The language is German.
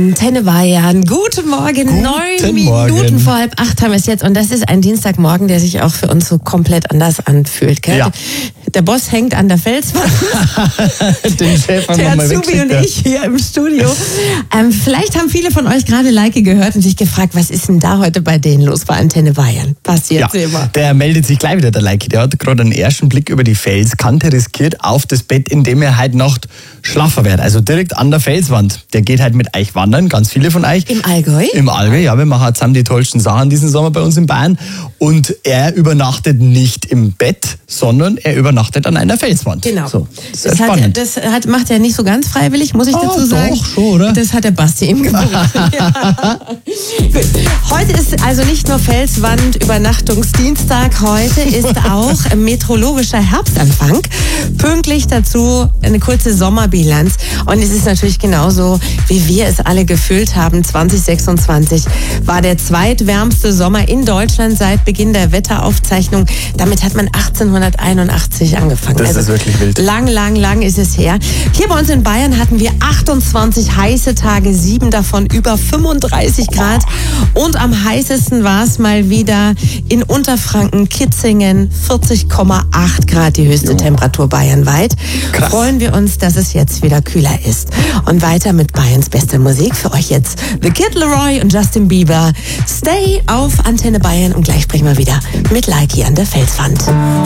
Antenne Bayern. Guten Morgen, 9 Minuten vor 7:30 haben wir es jetzt. Und das ist ein Dienstagmorgen, der sich auch für uns so komplett anders anfühlt. Gell? Ja. Der Boss hängt an der Felswand. Den Chef haben der wir mal Azubi und ich hier im Studio. Vielleicht haben viele von euch gerade Leike gehört und sich gefragt, was ist denn da heute bei denen los bei Antenne Bayern? Passiert immer. Der meldet sich gleich wieder, der Leike. Der hat gerade einen ersten Blick über die Felskante riskiert auf das Bett, in dem er heute Nacht schlafen wird. Also direkt an der Felswand. Der geht halt mit euch wandern, ganz viele von euch. Im Allgäu? Im Allgäu, ja. Wir machen zusammen die tollsten Sachen diesen Sommer bei uns in Bayern. Und er übernachtet nicht im Bett, sondern er übernachtet an einer Felswand. Genau. So, das ist spannend. Macht er nicht so ganz freiwillig, muss ich dazu sagen. Doch, schon, oder? Das hat der Basti ihm gebucht. Ja. Gut. Heute ist also nicht nur Felswand Übernachtungsdienstag, heute ist auch meteorologischer Herbstanfang. Pünktlich dazu eine kurze Sommerbilanz. Und es ist natürlich genauso, wie wir es alle gefühlt haben. 2026 war der zweitwärmste Sommer in Deutschland seit Beginn der Wetteraufzeichnung. Damit hat man 1881 angefangen. Das ist wirklich wild. Lang ist es her. Hier bei uns in Bayern hatten wir 28 heiße Tage, 7 davon über 35 Grad. Und am heißesten war es mal wieder in Unterfranken, Kitzingen, 40,8 Grad, die höchste Temperatur bayernweit. Krass. Freuen wir uns, dass es jetzt wieder kühler ist. Und weiter mit Bayerns bester Musik. Für euch jetzt The Kid Laroi und Justin Bieber. Stay auf Antenne Bayern und gleich sprechen wir wieder mit Leike an der Felswand.